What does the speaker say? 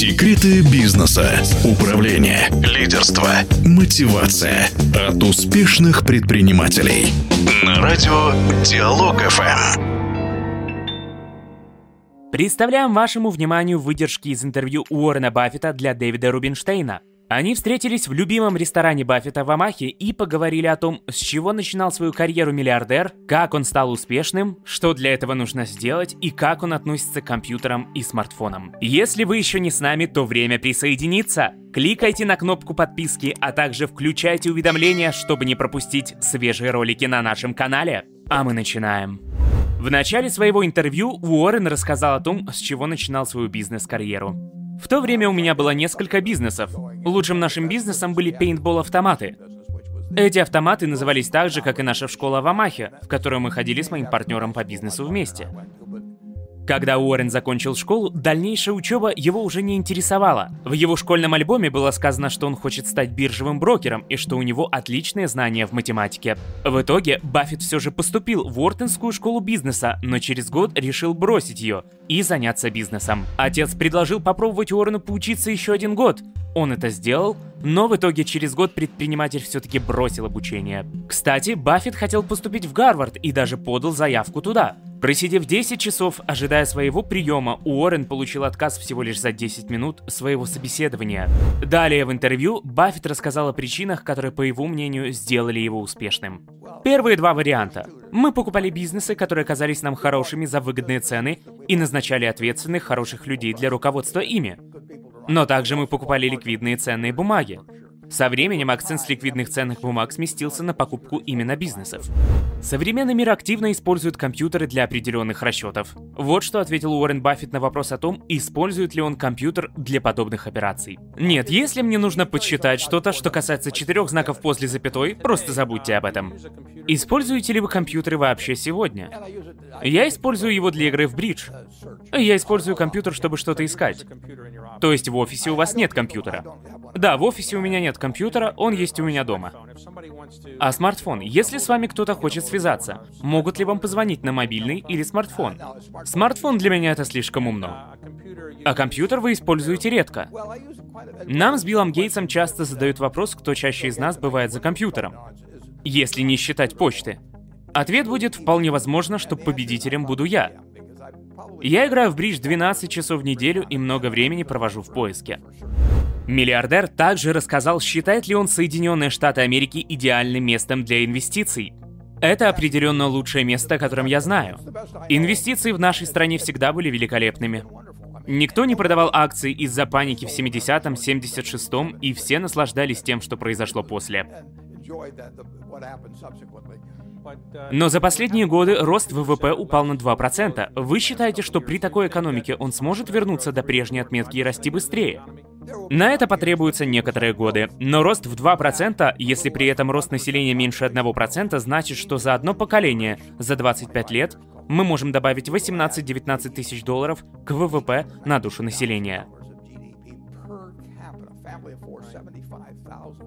Секреты бизнеса, управления, лидерства, мотивация от успешных предпринимателей. На радио Диалог ФМ. Представляем вашему вниманию выдержки из интервью Уоррена Баффета для Дэвида Рубинштейна. Они встретились в любимом ресторане Баффета в Омахе и поговорили о том, с чего начинал свою карьеру миллиардер, как он стал успешным, что для этого нужно сделать и как он относится к компьютерам и смартфонам. Если вы еще не с нами, то время присоединиться. Кликайте на кнопку подписки, а также включайте уведомления, чтобы не пропустить свежие ролики на нашем канале. А мы начинаем. В начале своего интервью Уоррен рассказал о том, с чего начинал свою бизнес-карьеру. В то время у меня было несколько бизнесов. Лучшим нашим бизнесом были пейнтбол-автоматы. Эти автоматы назывались так же, как и наша школа в Омахе, в которую мы ходили с моим партнером по бизнесу вместе. Когда Уоррен закончил школу, дальнейшая учеба его уже не интересовала. В его школьном альбоме было сказано, что он хочет стать биржевым брокером и что у него отличные знания в математике. В итоге Баффет все же поступил в Уортонскую школу бизнеса, но через год решил бросить ее и заняться бизнесом. Отец предложил попробовать Уоррену поучиться еще 1 год. Он это сделал, но в итоге через год предприниматель все-таки бросил обучение. Кстати, Баффет хотел поступить в Гарвард и даже подал заявку туда. Просидев 10 часов, ожидая своего приема, Уоррен получил отказ всего лишь за 10 минут своего собеседования. Далее в интервью Баффет рассказал о причинах, которые, по его мнению, сделали его успешным. Первые 2 варианта. Мы покупали бизнесы, которые казались нам хорошими за выгодные цены и назначали ответственных, хороших людей для руководства ими. Но также мы покупали ликвидные ценные бумаги. Со временем акцент с ликвидных ценных бумаг сместился на покупку именно бизнесов. Современный мир активно использует компьютеры для определенных расчетов. Вот что ответил Уоррен Баффет на вопрос о том, использует ли он компьютер для подобных операций. Нет, если мне нужно подсчитать что-то, что касается 4 знаков после запятой, просто забудьте об этом. Используете ли вы компьютеры вообще сегодня? Я использую его для игры в бридж. Я использую компьютер, чтобы что-то искать. То есть в офисе у вас нет компьютера? Да, в офисе у меня нет компьютера, он есть у меня дома. А смартфон? Если с вами кто-то хочет связаться, могут ли вам позвонить на мобильный или смартфон? Смартфон для меня это слишком умно. А компьютер вы используете редко. Нам с Биллом Гейтсом часто задают вопрос, кто чаще из нас бывает за компьютером, если не считать почты. Ответ будет: вполне возможно, что победителем буду я. Я играю в бридж 12 часов в неделю и много времени провожу в поиске. Миллиардер также рассказал, считает ли он Соединенные Штаты Америки идеальным местом для инвестиций. Это определенно лучшее место, о котором я знаю. Инвестиции в нашей стране всегда были великолепными. Никто не продавал акции из-за паники в 70-м, 76-м, и все наслаждались тем, что произошло после. Но за последние годы рост ВВП упал на 2%. Вы считаете, что при такой экономике он сможет вернуться до прежней отметки и расти быстрее? На это потребуются некоторые годы. Но рост в 2%, если при этом рост населения меньше 1%, значит, что за одно поколение, за 25 лет, мы можем добавить 18-19 тысяч долларов к ВВП на душу населения.